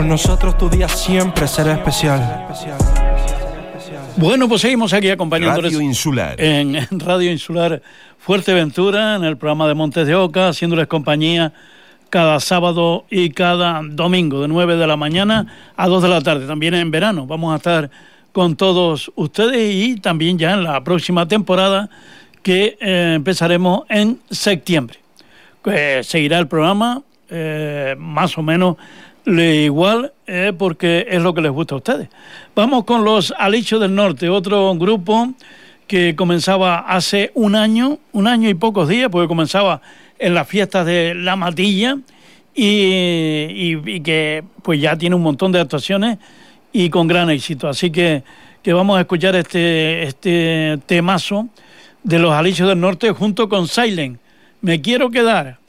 Nosotros tu día siempre será especial. Bueno, pues seguimos aquí acompañándoles Radio Insular. en Radio Insular Fuerteventura, en el programa de Montes de Oca, haciéndoles compañía cada sábado y cada domingo, de 9 de la mañana a 2 de la tarde. También en verano vamos a estar con todos ustedes y también ya en la próxima temporada que empezaremos en septiembre. Seguirá el programa más o menos igual, porque es lo que les gusta a ustedes. Vamos con los Alixos del Norte, otro grupo que comenzaba hace un año y pocos días, porque comenzaba en las fiestas de La Matilla y que pues ya tiene un montón de actuaciones y con gran éxito. Así que vamos a escuchar este temazo de los Alixos del Norte junto con Silent. Me quiero quedar.